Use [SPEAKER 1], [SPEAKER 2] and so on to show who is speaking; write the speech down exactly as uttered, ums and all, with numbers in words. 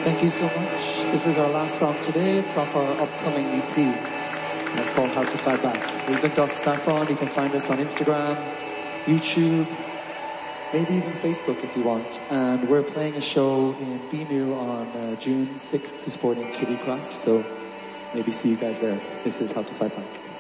[SPEAKER 1] Thank you so much. This is our last song today. It's off our upcoming E P. And it's called How to Fight Back. We've been Dusk Saffron. You can find us on Instagram, YouTube, maybe even Facebook if you want. And we're playing a show in Binu on uh, June sixth to supporting Kitty Craft. So maybe see you guys there. This is How to Fight Back.